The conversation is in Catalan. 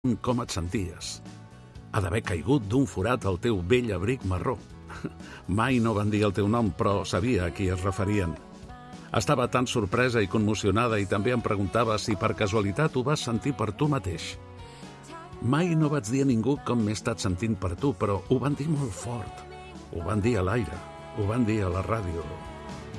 com et senties. Ha d'haver caigut d'un forat al teu vell abric marró. Mai no van dir el teu nom, però sabia a qui es referien. Estava tan sorpresa i commocionada i també em preguntava si per casualitat ho vas sentir per tu mateix. Mai no vaig dir a ningú com m'he estat sentint per tu, però ho van dir molt fort. Ho van dir a l'aire, ho van dir a la ràdio.